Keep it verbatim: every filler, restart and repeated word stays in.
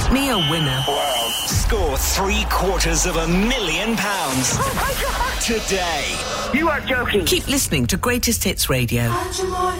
Make me a winner. Wow. Score three quarters of a million pounds. Oh my God. Today. You are joking. Keep listening to Greatest Hits Radio.